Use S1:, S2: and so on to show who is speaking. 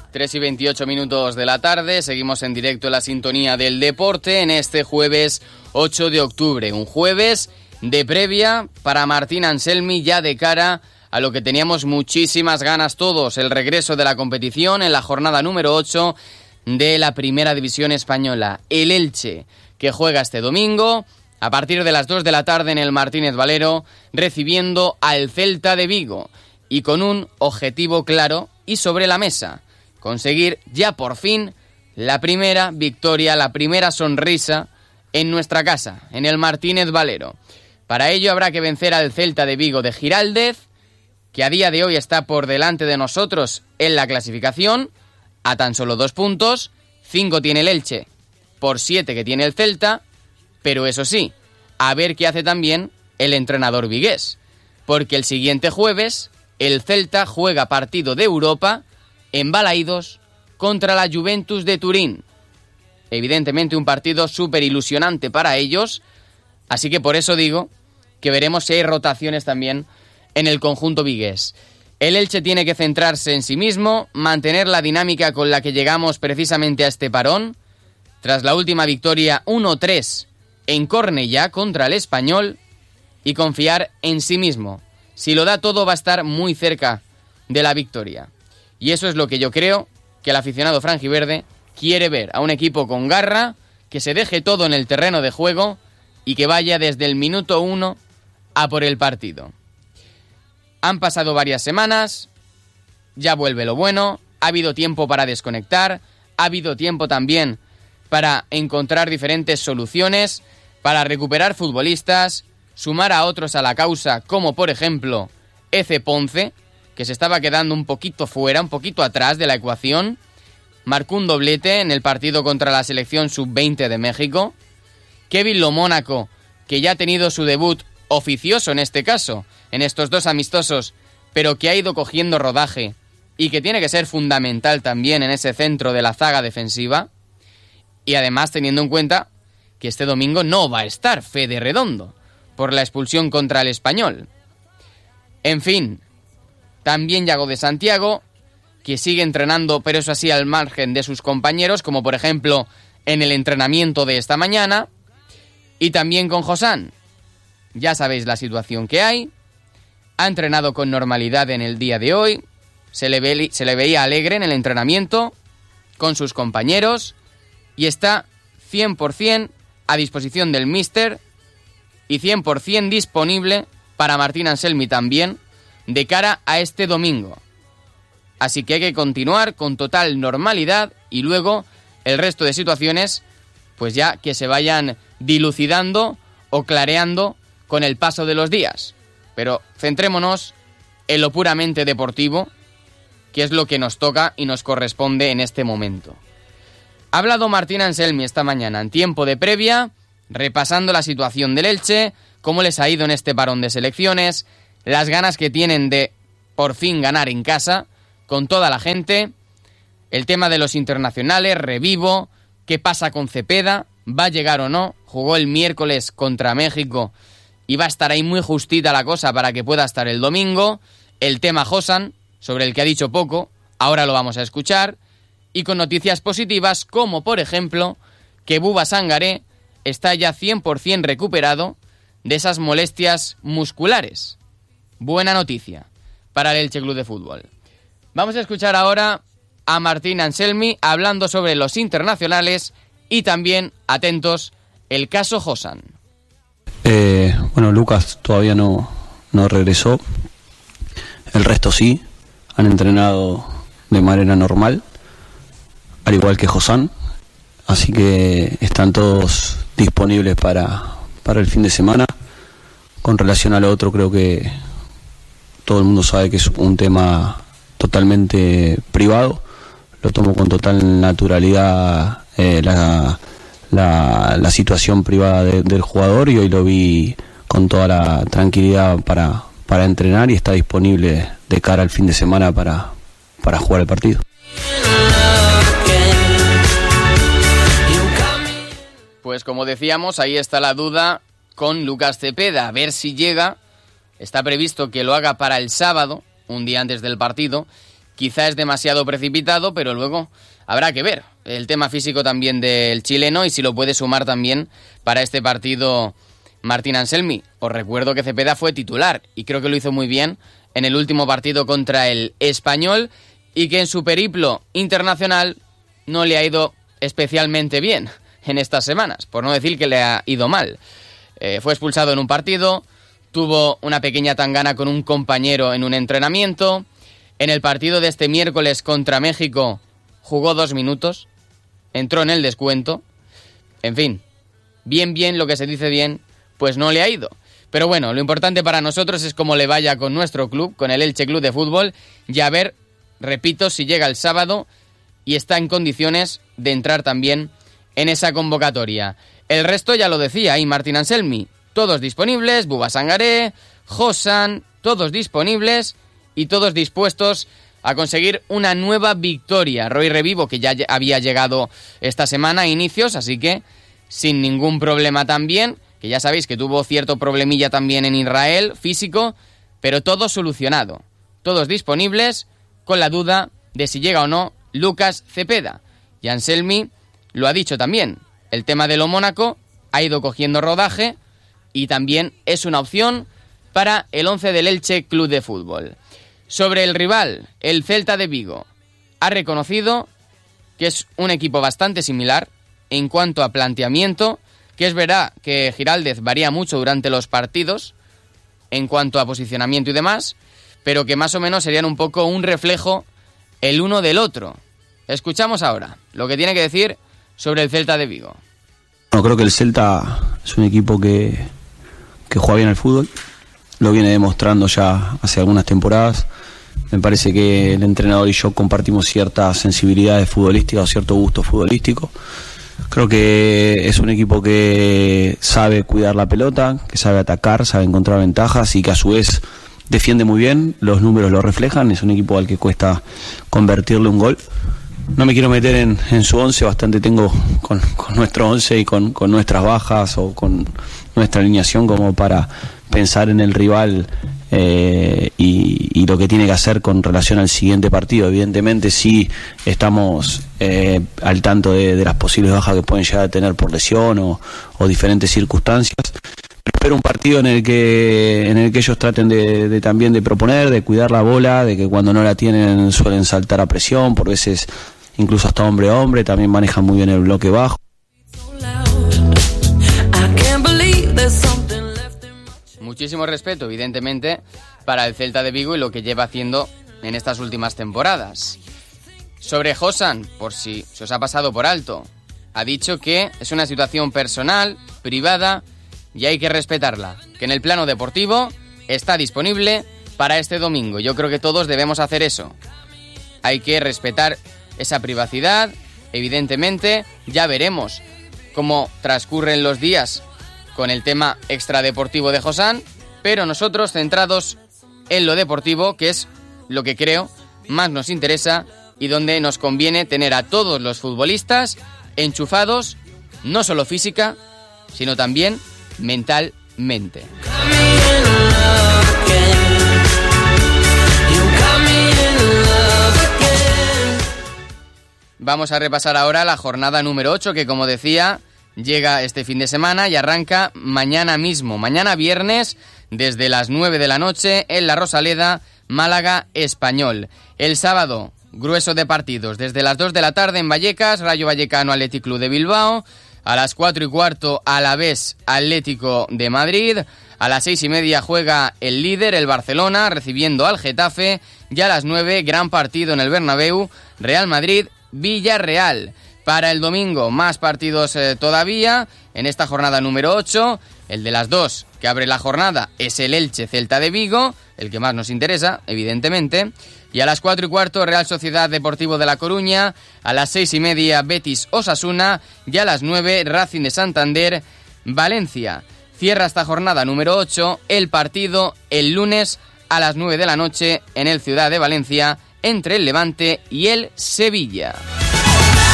S1: 3:28 de la tarde, seguimos en directo en la sintonía del deporte en este jueves 8 de octubre, un jueves de previa para Martín Anselmi ya de cara a lo que teníamos muchísimas ganas todos, el regreso de la competición en la jornada número 8 de la Primera División Española. El Elche, que juega este domingo a partir de las 2 de la tarde en el Martínez Valero, recibiendo al Celta de Vigo y con un objetivo claro y sobre la mesa: conseguir ya por fin la primera victoria, la primera sonrisa en nuestra casa, en el Martínez Valero. Para ello habrá que vencer al Celta de Vigo de Giraldez, que a día de hoy está por delante de nosotros en la clasificación, a tan solo 2 puntos, 5 tiene el Elche, por 7 que tiene el Celta, pero eso sí, a ver qué hace también el entrenador vigués, porque el siguiente jueves el Celta juega partido de Europa en Balaídos contra la Juventus de Turín. Evidentemente un partido súper ilusionante para ellos, así que por eso digo que veremos si hay rotaciones también en el conjunto vigués. El Elche tiene que centrarse en sí mismo, mantener la dinámica con la que llegamos precisamente a este parón, tras la última victoria 1-3 en Cornellá contra el Español, y confiar en sí mismo. Si lo da todo va a estar muy cerca de la victoria. Y eso es lo que yo creo que el aficionado franjiverde quiere ver, a un equipo con garra, que se deje todo en el terreno de juego y que vaya desde el minuto 1 a por el partido. Han pasado varias semanas, ya vuelve lo bueno, ha habido tiempo para desconectar, ha habido tiempo también para encontrar diferentes soluciones, para recuperar futbolistas, sumar a otros a la causa, como por ejemplo Eze Ponce, que se estaba quedando un poquito fuera, un poquito atrás de la ecuación. Marcó un doblete en el partido contra la selección sub-20 de México. Kevin Lomónaco, que ya ha tenido su debut oficioso en este caso, en estos 2 amistosos, pero que ha ido cogiendo rodaje y que tiene que ser fundamental también en ese centro de la zaga defensiva. Y además teniendo en cuenta que este domingo no va a estar Fede Redondo por la expulsión contra el Español. En fin, también Yago de Santiago, que sigue entrenando, pero eso así al margen de sus compañeros, como por ejemplo en el entrenamiento de esta mañana. Y también con Josán. Ya sabéis la situación que hay. Ha entrenado con normalidad en el día de hoy. Se le veía alegre en el entrenamiento con sus compañeros. Y está 100% a disposición del míster y 100% disponible para Martín Anselmi también de cara a este domingo. Así que hay que continuar con total normalidad y luego el resto de situaciones pues ya que se vayan dilucidando o clareando con el paso de los días. Pero centrémonos en lo puramente deportivo, que es lo que nos toca y nos corresponde en este momento. Ha hablado Martín Anselmi esta mañana en tiempo de previa, repasando la situación del Elche, cómo les ha ido en este parón de selecciones, las ganas que tienen de por fin ganar en casa, con toda la gente, el tema de los internacionales, revivo, qué pasa con Cepeda, va a llegar o no, jugó el miércoles contra México y va a estar ahí muy justita la cosa para que pueda estar el domingo, el tema Josan, sobre el que ha dicho poco, ahora lo vamos a escuchar, y con noticias positivas como por ejemplo que Buba Sangaré está ya 100% recuperado de esas molestias musculares. Buena noticia para el Elche Club de Fútbol. Vamos a escuchar ahora a Martín Anselmi hablando sobre los internacionales y también, atentos, el caso Josan.
S2: Bueno, Lucas todavía no regresó, el resto sí, han entrenado de manera normal, al igual que Josán, así que están todos disponibles para el fin de semana. Con relación a lo otro, creo que todo el mundo sabe que es un tema totalmente privado, lo tomo con total naturalidad la situación privada del jugador, y hoy lo vi con toda la tranquilidad para entrenar y está disponible de cara al fin de semana para jugar el partido.
S1: Pues como decíamos, ahí está la duda con Lucas Cepeda, a ver si llega. Está previsto que lo haga para el sábado, un día antes del partido, quizá es demasiado precipitado, pero luego habrá que ver el tema físico también del chileno y si lo puede sumar también para este partido Martín Anselmi. Os recuerdo que Cepeda fue titular y creo que lo hizo muy bien en el último partido contra el Español y que en su periplo internacional no le ha ido especialmente bien en estas semanas, por no decir que le ha ido mal. Fue expulsado en un partido, tuvo una pequeña tangana con un compañero en un entrenamiento. En el partido de este miércoles contra México jugó 2 minutos, entró en el descuento. En fin, bien, lo que se dice bien, pues no le ha ido. Pero bueno, lo importante para nosotros es cómo le vaya con nuestro club, con el Elche Club de Fútbol, y a ver, repito, si llega el sábado y está en condiciones de entrar también en esa convocatoria. El resto ya lo decía ahí Martín Anselmi, todos disponibles, Buba Sangaré, Josan, todos disponibles y todos dispuestos a conseguir una nueva victoria. Roy Revivo, que ya había llegado esta semana a inicios, así que sin ningún problema también, que ya sabéis que tuvo cierto problemilla también en Israel, físico, pero todo solucionado. Todos disponibles, con la duda de si llega o no Lucas Cepeda. Y Anselmi lo ha dicho también, el tema de lo Mónaco ha ido cogiendo rodaje y también es una opción para el 11 del Elche Club de Fútbol. Sobre el rival, el Celta de Vigo, ha reconocido que es un equipo bastante similar en cuanto a planteamiento, que es verdad que Giraldez varía mucho durante los partidos en cuanto a posicionamiento y demás, pero que más o menos serían un poco un reflejo el uno del otro. Escuchamos ahora lo que tiene que decir sobre el Celta de Vigo.
S2: Bueno, creo que el Celta es un equipo que juega bien al fútbol, lo viene demostrando ya hace algunas temporadas. Me parece que el entrenador y yo compartimos ciertas sensibilidades futbolísticas o cierto gusto futbolístico. Creo que es un equipo que sabe cuidar la pelota, que sabe atacar, sabe encontrar ventajas y que a su vez defiende muy bien. Los números lo reflejan, es un equipo al que cuesta convertirle un gol. No me quiero meter en su 11, bastante tengo con nuestro 11 y con nuestras bajas o con nuestra alineación como para pensar en el rival y lo que tiene que hacer con relación al siguiente partido. Evidentemente sí estamos al tanto de las posibles bajas que pueden llegar a tener por lesión o diferentes circunstancias. Pero un partido en el que ellos traten de también de proponer, de cuidar la bola, de que cuando no la tienen suelen saltar a presión, por veces incluso hasta hombre a hombre, también manejan muy bien el bloque bajo.
S1: Muchísimo respeto, evidentemente, para el Celta de Vigo y lo que lleva haciendo en estas últimas temporadas. Sobre Josan, por si se os ha pasado por alto, ha dicho que es una situación personal, privada, y hay que respetarla, que en el plano deportivo está disponible para este domingo. Yo creo que todos debemos hacer eso. Hay que respetar esa privacidad, evidentemente. Ya veremos cómo transcurren los días con el tema extradeportivo de Josan, pero nosotros centrados en lo deportivo, que es lo que creo más nos interesa y donde nos conviene tener a todos los futbolistas enchufados, no solo física, sino también mentalmente. Vamos a repasar ahora la jornada número 8, que como decía, llega este fin de semana y arranca mañana mismo, mañana viernes, desde las 9 de la noche en la Rosaleda, Málaga Español. El sábado, grueso de partidos, desde las 2 de la tarde en Vallecas, Rayo Vallecano Athletic Club de Bilbao, a las 4:15 Alavés Atlético de Madrid, a las 6:30 juega el líder, el Barcelona, recibiendo al Getafe, y a las 9 gran partido en el Bernabéu, Real Madrid Villarreal. Para el domingo, más partidos todavía, en esta jornada número 8, el de las 2 que abre la jornada es el Elche Celta de Vigo, el que más nos interesa, evidentemente, y a las 4:15 Real Sociedad Deportivo de La Coruña, a las 6:30 Betis Osasuna, y a las 9 Racing de Santander Valencia. Cierra esta jornada número 8 el partido el lunes a las 9 de la noche en el Ciudad de Valencia, entre el Levante y el Sevilla.